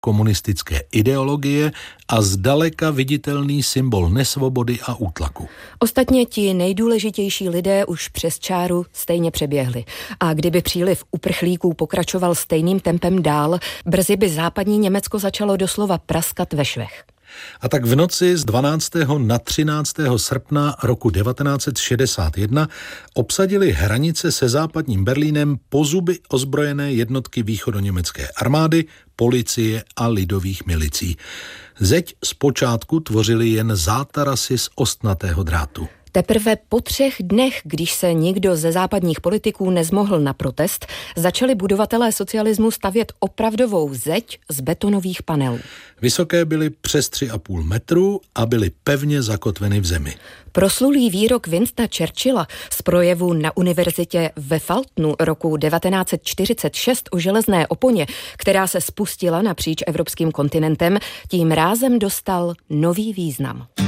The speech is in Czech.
komunistické ideologie a zdaleka viditelný symbol nesvobody a útlaku. Ostatně ti nejdůležitější lidé už přes čáru stejně přeběhli. A kdyby příliv uprchlíků pokračoval stejným tempem dál, brzy by západní Německo začalo doslova praskat ve švech. A tak v noci z 12. na 13. srpna roku 1961 obsadili hranice se západním Berlínem po zuby ozbrojené jednotky východoněmecké armády, policie a lidových milicí. Zeď zpočátku tvořily jen zátarasy z ostnatého drátu. Teprve po 3 dnech, když se nikdo ze západních politiků nezmohl na protest, začali budovatelé socialismu stavět opravdovou zeď z betonových panelů. Vysoké byly přes 3,5 metru a byly pevně zakotveny v zemi. Proslulý výrok Winstona Churchilla z projevu na univerzitě ve Fultonu roku 1946 o železné oponě, která se spustila napříč evropským kontinentem, tím rázem dostal nový význam.